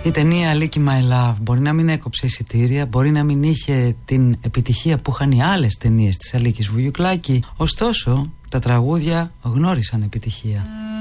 Η ταινία Αλίκη My Love μπορεί να μην έκοψε εισιτήρια, μπορεί να μην είχε την επιτυχία που είχαν οι άλλες ταινίες της Αλίκης Βουγιουκλάκη, ωστόσο τα τραγούδια γνώρισαν επιτυχία.